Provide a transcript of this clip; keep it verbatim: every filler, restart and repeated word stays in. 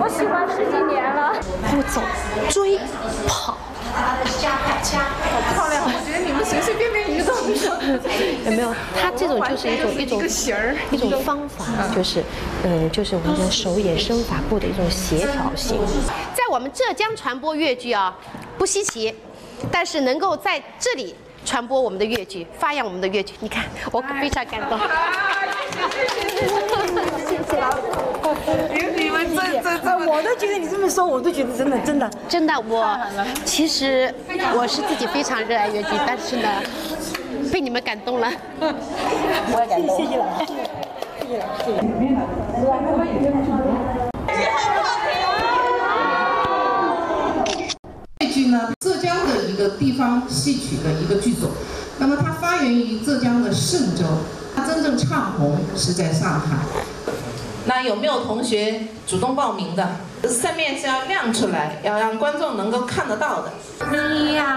我喜欢十几年了。 步走、追、跑。 好漂亮！我觉得你们随随便便一个动作， 有没有？它这种就是一种一种型儿， 一种方法，就是嗯，就是我们的手眼身法步的一种协调性。在我们浙江传播粤剧啊，不稀奇，但是能够在这里传播我们的粤剧，发扬我们的粤剧，你看我非常感动。 谢谢谢谢谢谢老你你们这这这， 我都觉得你这么说，我都觉得真的真的真的，我其实我是自己非常热爱粤剧，但是呢，被你们感动了。 我也感动，谢谢老师，谢谢老师。 粤剧呢，浙江的一个地方戏曲的一个剧种，那么它发源于浙江的嵊州，它真正唱红是在上海。那有没有同学主动报名的？扇面是要亮出来，要让观众能够看得到的。 你呀。